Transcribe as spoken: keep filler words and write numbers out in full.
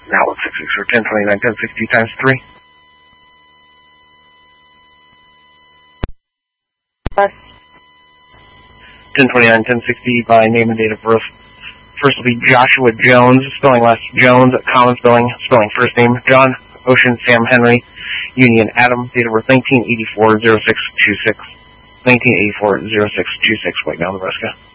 Now it's six six for ten twenty-nine, ten sixty times three. Plus. ten twenty-nine, ten sixty by name and date of birth. First will be Joshua Jones, spelling last Jones, common spelling, spelling first name, John, Ocean, Sam, Henry, Union, Adam, date of birth nineteen eighty-four, oh six two six. nineteen eighty-four, oh six two six, White Mountain, Nebraska.